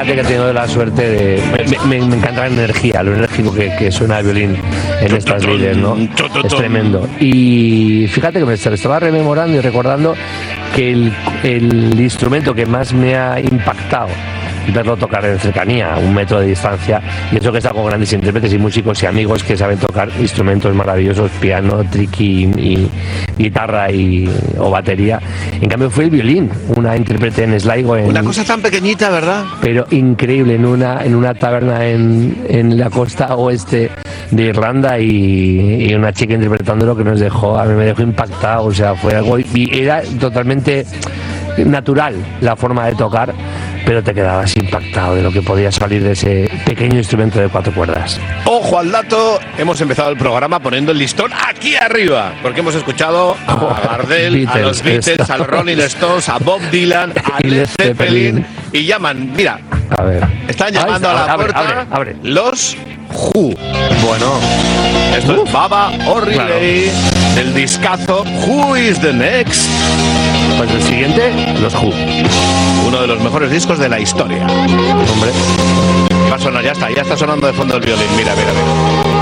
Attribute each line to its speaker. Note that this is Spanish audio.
Speaker 1: fíjate que he tenido la suerte de... Me encanta la energía, lo enérgico que suena el violín en estas líderes, ¿no? Es tremendo. Y fíjate que me estaba rememorando y recordando que el instrumento que más me ha impactado verlo tocar en cercanía, a 1 metro de distancia, y eso que está con grandes intérpretes y músicos y amigos que saben tocar instrumentos maravillosos, piano, triqui y guitarra o batería. En cambio fue el violín, una intérprete en Sligo,
Speaker 2: una cosa tan pequeñita, ¿verdad?
Speaker 1: Pero increíble, en una taberna en la costa oeste de Irlanda, y una chica interpretándolo que a mí me dejó impactado. O sea, fue algo, y era totalmente natural la forma de tocar, pero te quedabas impactado de lo que podía salir de ese pequeño instrumento de 4 cuerdas.
Speaker 2: Ojo al dato, hemos empezado el programa poniendo el listón aquí arriba, porque hemos escuchado a Gardel, a los Beatles, a los Rolling Stones, a Bob Dylan, a Led Zeppelin, y llaman, mira,
Speaker 1: a ver,
Speaker 2: están llamando a la puerta
Speaker 1: abre.
Speaker 2: Los Who. Bueno, esto es Baba O'Reilly, del discazo Who is the Next.
Speaker 1: Pues el siguiente, Los Who.
Speaker 2: Uno de los mejores discos de la historia.
Speaker 1: Hombre.
Speaker 2: Va a sonar, ya está sonando de fondo el violín. Mira.